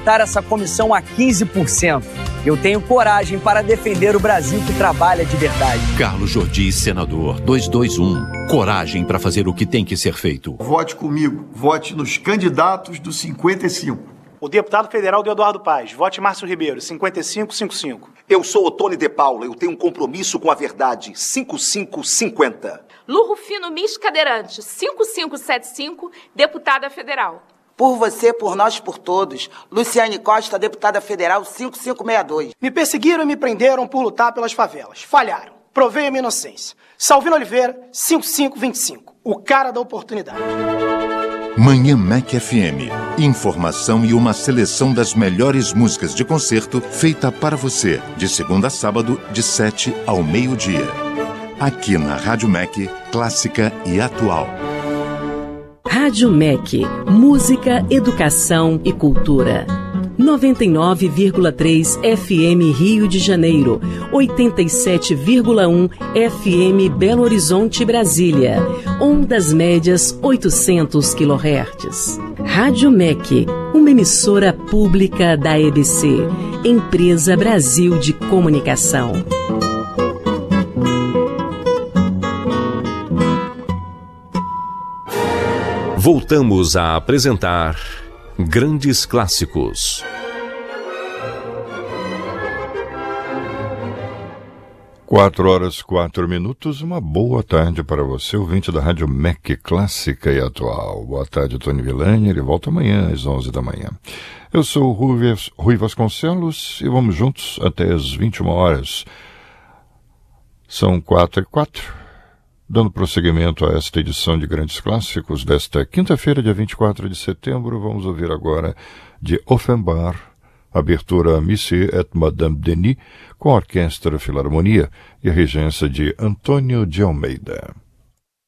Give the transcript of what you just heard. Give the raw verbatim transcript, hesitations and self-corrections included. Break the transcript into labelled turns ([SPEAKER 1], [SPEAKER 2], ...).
[SPEAKER 1] aumentar essa comissão a quinze por cento. Eu tenho coragem para defender o Brasil que trabalha de verdade.
[SPEAKER 2] Carlos Jordi, senador, duzentos e vinte e um. Coragem para fazer o que tem que ser feito.
[SPEAKER 3] Vote comigo. Vote nos candidatos do cinquenta e cinco.
[SPEAKER 4] O deputado federal do Eduardo Paes. Vote Márcio Ribeiro, cinquenta e cinco cinquenta e cinco.
[SPEAKER 5] Eu sou Otone de Paula, eu tenho um compromisso com a verdade, cinquenta e cinco cinquenta.
[SPEAKER 6] Lu Rufino Mis Cadeirante, cinquenta e cinco setenta e cinco, deputada federal.
[SPEAKER 7] Por você, por nós, por todos. Luciane Costa, deputada federal, cinquenta e cinco sessenta e dois.
[SPEAKER 4] Me perseguiram e me prenderam por lutar pelas favelas. Falharam. Provei a minha inocência. Salvino Oliveira, cinquenta e cinco vinte e cinco. O cara da oportunidade.
[SPEAKER 8] Manhã Mac F M. Informação e uma seleção das melhores músicas de concerto feita para você, de segunda a sábado, de sete ao meio-dia. Aqui na Rádio Mac, clássica e atual.
[SPEAKER 9] Rádio Mac, música, educação e cultura. noventa e nove vírgula três F M Rio de Janeiro, oitenta e sete vírgula um F M Belo Horizonte, Brasília. Ondas médias oitocentos quilohertz. Rádio Mac, uma emissora pública da E B C, Empresa Brasil de Comunicação.
[SPEAKER 10] Voltamos a apresentar Grandes Clássicos.
[SPEAKER 11] Quatro horas, quatro minutos, uma boa tarde para você, ouvinte da Rádio Mac Clássica e Atual. Boa tarde, Tony Villani, ele volta amanhã às onze da manhã. Eu sou o Rui, Rui Vasconcelos e vamos juntos até às vinte e uma horas. São quatro e quatro. Dando prosseguimento a esta edição de Grandes Clássicos desta quinta-feira, dia vinte e quatro de setembro, vamos ouvir agora de Offenbach, abertura Monsieur et Madame Denis, com a Orquestra Filarmonia e a regência de Antônio de Almeida.